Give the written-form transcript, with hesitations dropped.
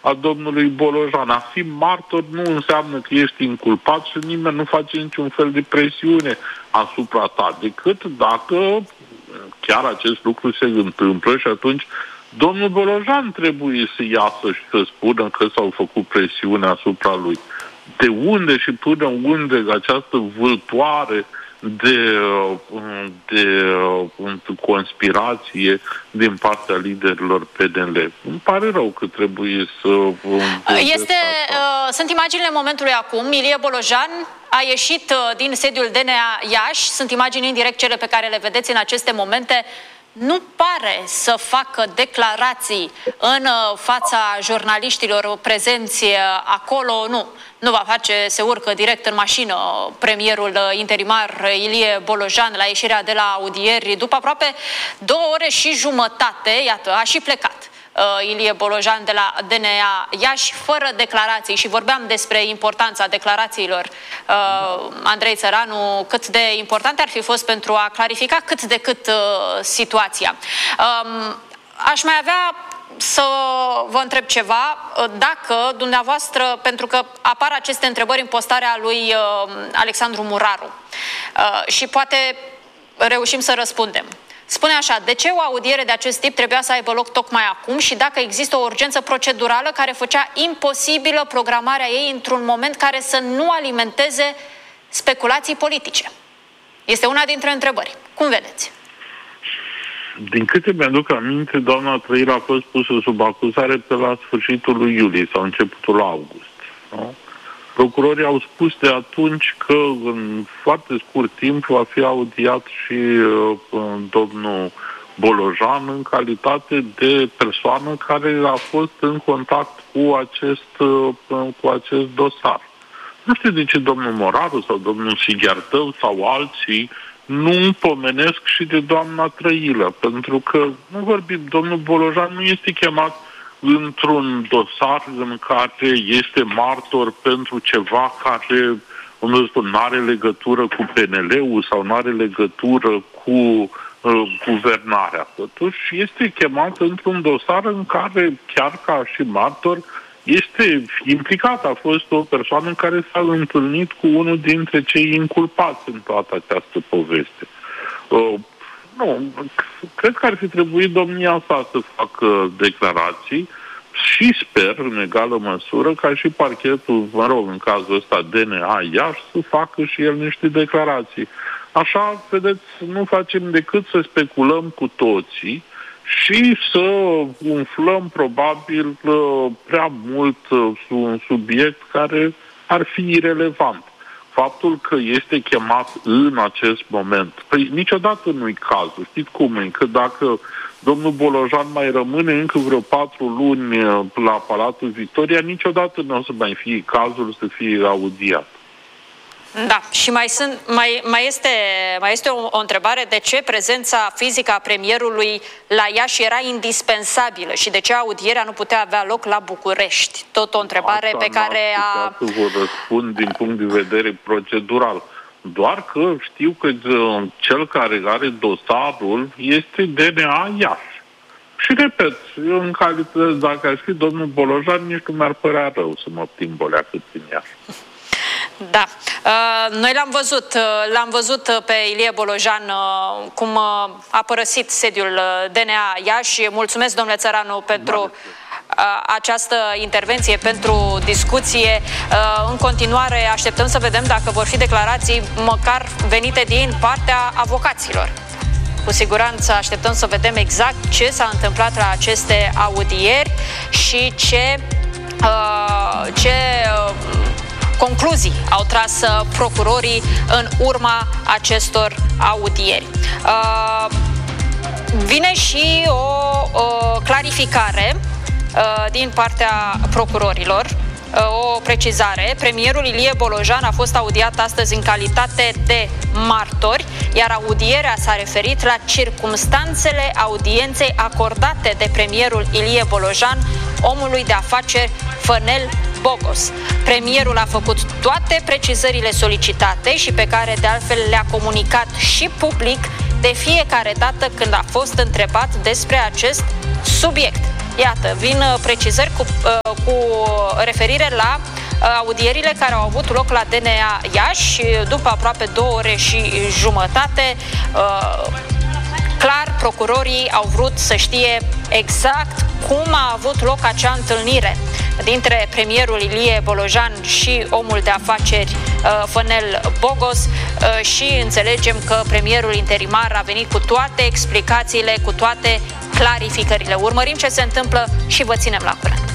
a domnului Bolojan. A fi martor nu înseamnă că ești inculpat și nimeni nu face niciun fel de presiune asupra ta, decât dacă chiar acest lucru se întâmplă și atunci domnul Bolojan trebuie să iasă și să spună că s-au făcut presiune asupra lui. De unde și până unde această vâltoare de conspirație din partea liderilor PNL. Îmi pare rău că trebuie să... Sunt imaginile momentului acum. Ilie Bolojan a ieșit din sediul DNA Iași. Sunt imagini indirect cele pe care le vedeți în aceste momente. Nu pare să facă declarații în fața jurnaliștilor prezenți acolo, nu va face, se urcă direct în mașină premierul interimar Ilie Bolojan la ieșirea de la audieri. După aproape 2 ore și jumătate, iată, a și plecat Ilie Bolojan de la DNA Iași fără declarații și vorbeam despre importanța declarațiilor. Andrei Țăranu, cât de importante ar fi fost pentru a clarifica cât de cât situația. Aș mai avea să vă întreb ceva, dacă dumneavoastră, pentru că apar aceste întrebări în postarea lui Alexandru Muraru și poate reușim să răspundem. Spune așa, de ce o audiere de acest tip trebuia să aibă loc tocmai acum și dacă există o urgență procedurală care făcea imposibilă programarea ei într-un moment care să nu alimenteze speculații politice? Este una dintre întrebări. Cum vedeți? Din câte mi-aduc aminte, doamna Trăir a fost pusă sub acuzare pe la sfârșitul lui iulie sau începutul august. Nu? Procurorii au spus de atunci că în foarte scurt timp va fi audiat și domnul Bolojan în calitate de persoană care a fost în contact cu acest dosar. Nu știu de ce domnul Moraru sau domnul Sighiartău sau alții nu pomenesc și de doamna Trăilă, pentru că, nu vorbim, domnul Bolojan nu este chemat într-un dosar în care este martor pentru ceva care, nu are legătură cu PNL-ul sau nu are legătură cu guvernarea. Totuși este chemat într-un dosar în care, chiar ca și martor, este implicat. A fost o persoană care s-a întâlnit cu unul dintre cei inculpați în toată această poveste. Nu, cred că ar fi trebuit domnia sa să facă declarații și sper, în egală măsură, ca și parchetul, în cazul ăsta DNA Iași, să facă și el niște declarații. Așa, vedeți, nu facem decât să speculăm cu toții și să umflăm probabil prea mult un subiect care ar fi irelevant. Faptul că este chemat în acest moment, păi niciodată nu-i cazul. Știți cum e? Că dacă domnul Bolojan mai rămâne încă vreo 4 luni la Palatul Victoria, niciodată nu o să mai fie cazul să fie audiat. Da, și mai este o întrebare. De ce prezența fizică a premierului la Iași era indispensabilă și de ce audierea nu putea avea loc la București? Tot o întrebare asta pe care a... să vă răspund din punct de vedere procedural. Doar că știu că cel care are dosarul este DNA Iași. Și repet, în calitate, dacă aș fi domnul Bolojan, nici nu mi-ar părea rău să mă plimbolea cât în Iași. Da. Noi l-am văzut pe Ilie Bolojan cum a părăsit sediul DNA Iași. Mulțumesc, domnule Țăranu, pentru această intervenție, pentru discuție. În continuare așteptăm să vedem dacă vor fi declarații măcar venite din partea avocaților. Cu siguranță așteptăm să vedem exact ce s-a întâmplat la aceste audieri și ce concluzii au tras procurorii în urma acestor audieri. Vine și o clarificare din partea procurorilor, o precizare. Premierul Ilie Bolojan a fost audiat astăzi în calitate de martori, iar audierea s-a referit la circumstanțele audienței acordate de premierul Ilie Bolojan omului de afaceri Fănel Bogos. Premierul a făcut toate precizările solicitate și pe care de altfel le-a comunicat și public de fiecare dată când a fost întrebat despre acest subiect. Iată, vin precizări cu referire la audierile care au avut loc la DNA Iași după aproape 2 ore și jumătate. Clar, procurorii au vrut să știe exact cum a avut loc acea întâlnire dintre premierul Ilie Bolojan și omul de afaceri Fănel Bogos și înțelegem că premierul interimar a venit cu toate explicațiile, cu toate clarificările. Urmărim ce se întâmplă și vă ținem la curent.